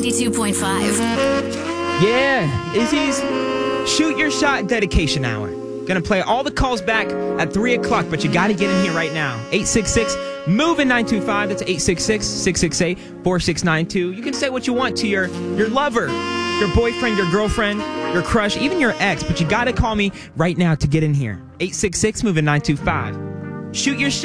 92.5. Yeah, Izzy's Shoot Your Shot dedication hour. Gonna play all the calls back at 3 o'clock, but you gotta get in here right now. 866-MOVING-925. That's 866-668-4692. You can say what you want to your lover, your boyfriend, your girlfriend, your crush, even your ex, but you gotta call me right now to get in here. 866-MOVING-925. Shoot Your Shot.